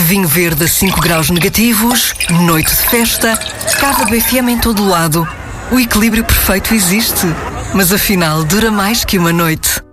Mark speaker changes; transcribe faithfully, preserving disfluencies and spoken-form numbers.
Speaker 1: Vinho verde a cinco graus negativos, noite de festa, Cava B F M em todo lado. O equilíbrio perfeito existe, mas afinal dura mais que uma noite.